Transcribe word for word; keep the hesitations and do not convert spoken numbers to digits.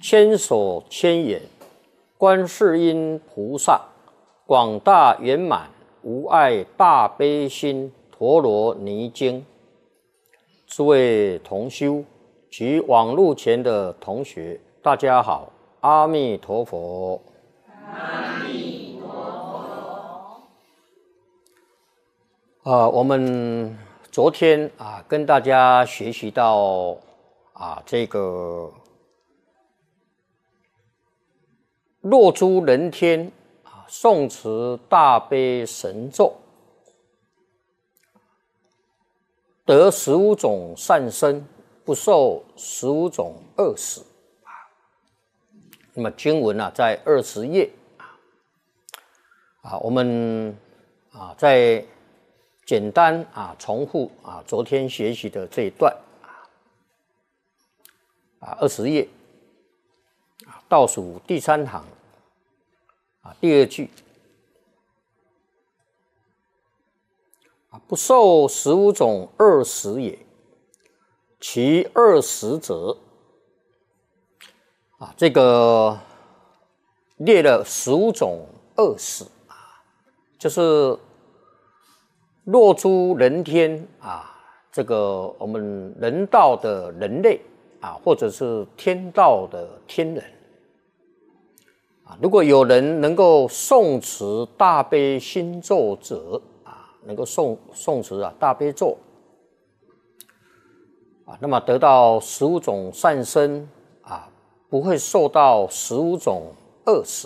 千手千眼，观世音菩萨，广大圆满无碍大悲心陀罗尼经。诸位同修及网络前的同学，大家好，阿弥陀佛。 阿弥陀佛。 啊，我们昨天啊，跟大家学习到啊，这个落诸人天啊，诵持大悲神咒，得十五种善生，不受十五种恶死。那么经文啊，在二十页啊，我们啊再简单啊重复啊昨天学习的这一段啊，二十页啊倒数第三行啊第二句啊，不受十五种恶死也，其恶死者啊，这个列了十五种恶死啊，就是落诸人天啊，这个我们人道的人类啊，或者是天道的天人啊，如果有人能够诵持大悲心咒者啊，能够诵诵持啊大悲咒啊，那么得到十五种善生啊，不会受到十五种恶死